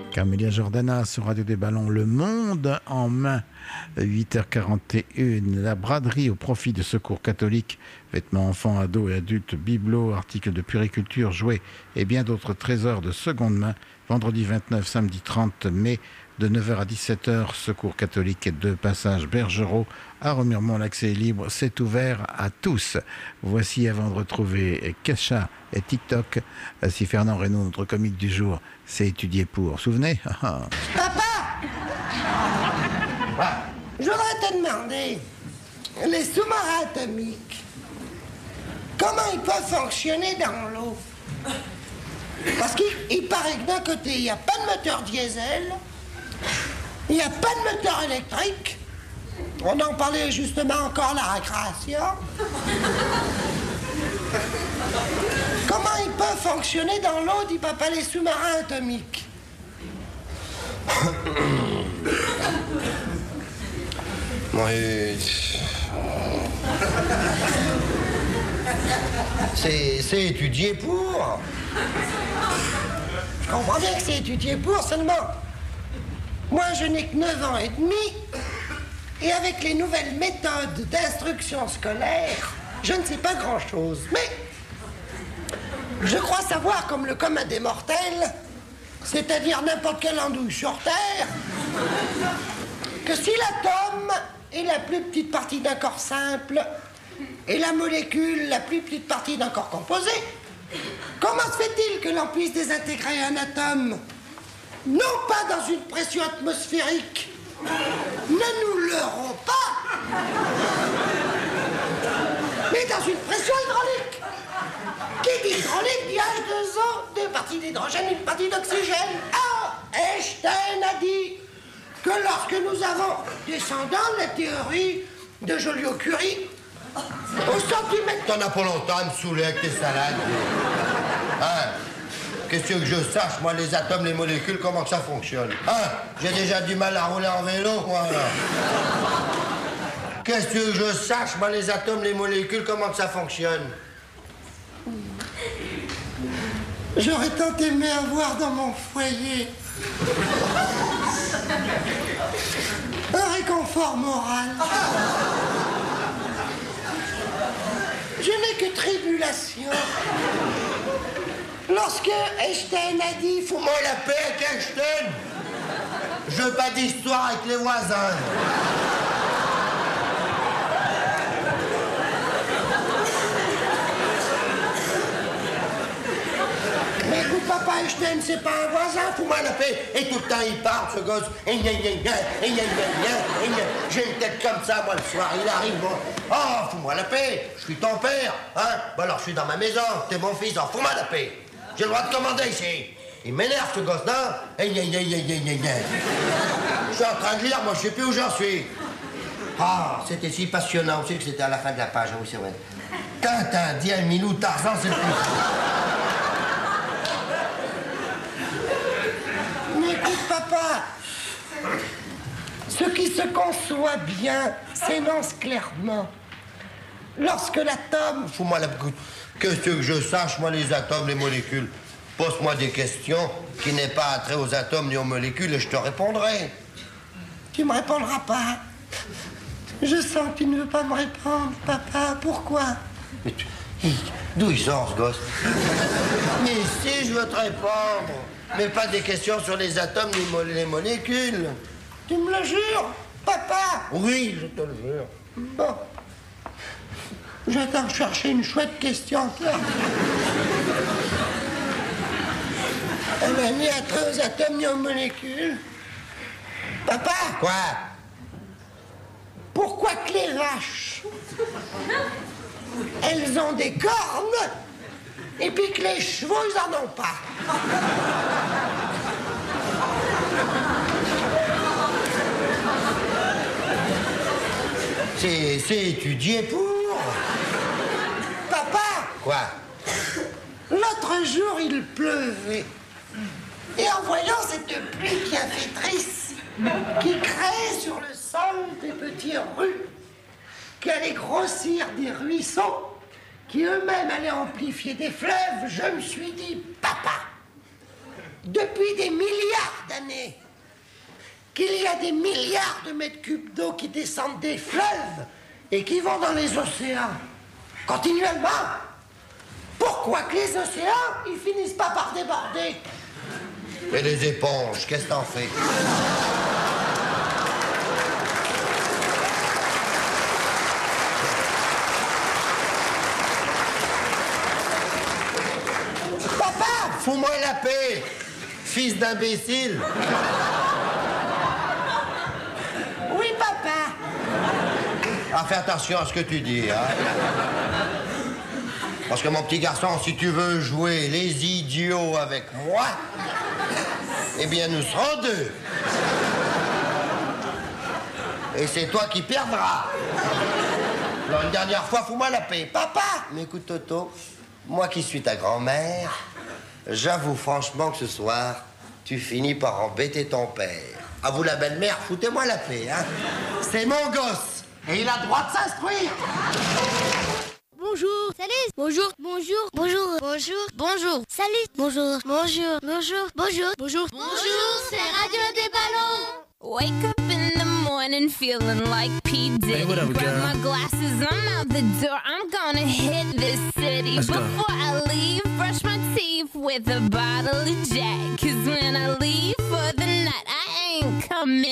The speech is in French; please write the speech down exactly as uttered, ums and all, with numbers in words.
Camélia Jordana sur Radio des Ballons, Le Monde en main, huit heures quarante et une. La braderie au profit de Secours catholique, vêtements enfants, ados et adultes, bibelots, articles de puériculture, jouets et bien d'autres trésors de seconde main. Vendredi vingt-neuf, samedi trente mai, de neuf heures à dix-sept heures, Secours catholique de passage Bergerot à Remiremont. L'accès est libre, c'est ouvert à tous. Voici, avant de retrouver Kesha et TikTok, si Fernand Reynaud, notre comique du jour, s'est étudié pour. Souvenez? Papa! Je voudrais te demander, les sous-marins atomiques, comment ils peuvent fonctionner dans l'eau? Parce qu'il il paraît que d'un côté, il n'y a pas de moteur diesel, il n'y a pas de moteur électrique. On en parlait justement encore à la récréation. Comment ils peuvent fonctionner dans l'eau, dit papa, les sous-marins atomiques? Oui. C'est, c'est étudié pour. Je comprends bien que c'est étudié pour, seulement. Moi, je n'ai que neuf ans et demi, et avec les nouvelles méthodes d'instruction scolaire, je ne sais pas grand-chose. Mais je crois savoir, comme le commun des mortels, c'est-à-dire n'importe quelle andouille sur Terre, que si l'atome est la plus petite partie d'un corps simple et la molécule la plus petite partie d'un corps composé, comment se fait-il que l'on puisse désintégrer un atome, non pas dans une pression atmosphérique, ne nous leurrons pas, mais dans une pression hydraulique? Qui dit hydraulique dit H deux O, deux parties d'hydrogène, une partie d'oxygène. Ah, Einstein a dit que lorsque nous avons, descendant la théorie de Joliot-Curie, au centimètre... T'en as pas longtemps à me saouler avec tes salades. Hein? Qu'est-ce que je sache, moi, les atomes, les molécules, comment que ça fonctionne? Hein? J'ai déjà du mal à rouler en vélo, quoi, là. Qu'est-ce que je sache, moi, les atomes, les molécules, comment que ça fonctionne? J'aurais tant aimé avoir dans mon foyer un réconfort moral. Je n'ai que tribulation. Lorsque Einstein a dit « Fous-moi la paix avec Einstein !» Je veux pas d'histoire avec les voisins. Mais écoute, papa, Einstein, c'est pas un voisin, fous-moi la paix. Et tout le temps, il parle, ce gosse. Et gna gna gna, et gna gna gna, et gna. J'ai une tête comme ça, moi, le soir. Il arrive, moi. Oh, fous-moi la paix. Je suis ton père, hein. Bah alors, je suis dans ma maison. T'es mon fils, oh, fous-moi la paix. J'ai le droit de commander ici. Il m'énerve, ce gosse, non? Et gna gna gna gna gna gna. Je suis en train de lire, moi, je sais plus où j'en suis. Ah, c'était si passionnant. Vous savez que c'était à la fin de la page, oui, c'est vrai. Tintin, Diane, Milou, Tarzan, c'est le plus. Papa, ce qui se conçoit bien s'énonce clairement. Lorsque l'atome... Fous-moi la goutte. Qu'est-ce que je sache, moi, les atomes, les molécules? Pose-moi des questions qui n'aient pas attrait aux atomes ni aux molécules et je te répondrai. Tu me répondras pas. Je sens que tu ne veux pas me répondre, papa. Pourquoi? Mais tu... D'où il sort, ce gosse? Mais si, je veux te répondre. Mais pas des questions sur les atomes ni mo- les molécules. Tu me le jures, papa? Oui, je te le jure. Bon. Je vais t'en chercher une chouette question, toi. Elle n'a ni attrait aux atomes ni aux molécules. Papa? Quoi? Pourquoi que les vaches, elles ont des cornes, et puis que les chevaux, ils en ont pas? C'est, c'est étudié pour... Papa, Quoi? l'autre jour, il pleuvait. Et en voyant cette pluie bienfaitrice qui crée sur le sol des petits rues, qui allaient grossir des ruisseaux, qui eux-mêmes allaient amplifier des fleuves, je me suis dit, papa, depuis des milliards d'années qu'il y a des milliards de mètres cubes d'eau qui descendent des fleuves et qui vont dans les océans continuellement. Pourquoi que les océans, ils finissent pas par déborder? Et les éponges, qu'est-ce que t'en fais? Papa! Fous-moi la paix, fils d'imbécile. Oui, papa. Ah, fais attention à ce que tu dis, hein. Parce que mon petit garçon, si tu veux jouer les idiots avec moi, eh bien, nous serons deux. Et c'est toi qui perdras. Alors, une dernière fois, fous-moi la paix. Papa! Mais écoute, Toto, moi qui suis ta grand-mère, j'avoue franchement que ce soir, tu finis par embêter ton père. À vous, la belle-mère, foutez-moi la paix, hein. C'est mon gosse. Et il a le droit de s'instruire. Bonjour. Salut. Bonjour. Bonjour. Bonjour. Bonjour. Bonjour. Salut. Bonjour. Bonjour. Bonjour. Bonjour. Bonjour. Bonjour, c'est Radio des Ballons. Wake up in the morning feeling like P. Diddy. Hey, what up, Grab girl? my glasses, I'm out the door. I'm gonna hit this city. Let's go. Before I leave, brush my teeth with a bottle of Jack. Cause when I leave for the night, I ain't coming